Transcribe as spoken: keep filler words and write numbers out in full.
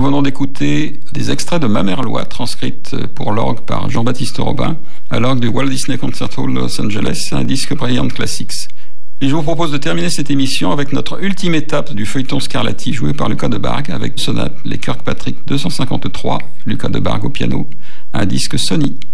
Nous venons d'écouter des extraits de Ma mère Loi, transcrite pour l'orgue par Jean-Baptiste Robin, à l'orgue du Walt Disney Concert Hall de Los Angeles, un disque Brilliant Classics. Et je vous propose de terminer cette émission avec notre ultime étape du feuilleton Scarlatti joué par Lucas de Bargue avec sonate les Kirkpatrick deux cent cinquante-trois, Lucas de Bargue au piano, un disque Sony.